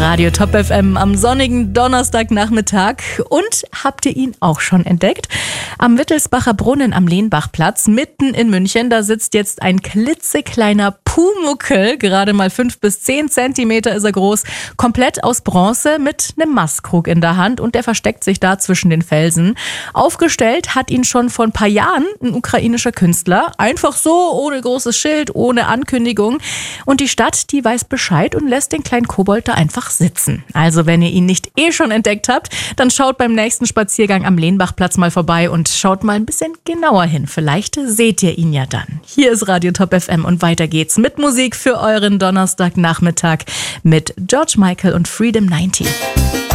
Radio Top FM am sonnigen Donnerstagnachmittag. Und habt ihr ihn auch schon entdeckt? Am Wittelsbacher Brunnen am Lehnbachplatz, mitten in München, da sitzt jetzt ein klitzekleiner Pumuckl, gerade mal 5 bis 10 Zentimeter ist er groß, komplett aus Bronze mit einem Maßkrug in der Hand und der versteckt sich da zwischen den Felsen. Aufgestellt hat ihn schon vor ein paar Jahren ein ukrainischer Künstler, einfach so, ohne großes Schild, ohne Ankündigung. Und die Stadt, die weiß Bescheid und lässt den kleinen Kobold da einfach sitzen. Also wenn ihr ihn nicht schon entdeckt habt, dann schaut beim nächsten Spaziergang am Lehnbachplatz mal vorbei und schaut mal ein bisschen genauer hin. Vielleicht seht ihr ihn ja dann. Hier ist Radio Top FM und weiter geht's mit Musik für euren Donnerstagnachmittag mit George Michael und Freedom 90.